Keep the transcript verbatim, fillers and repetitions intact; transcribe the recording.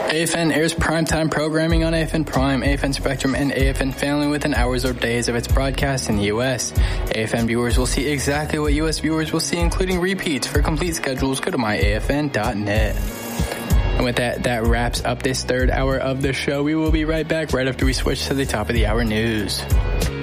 A F N airs primetime programming on A F N Prime, A F N Spectrum, and A F N Family within hours or days of its broadcast in the U S. A F N viewers will see exactly what U S viewers will see, including repeats. For complete schedules, go to my A F N dot net. And with that, that wraps up this third hour of the show. We will be right back right after we switch to the top of the hour news.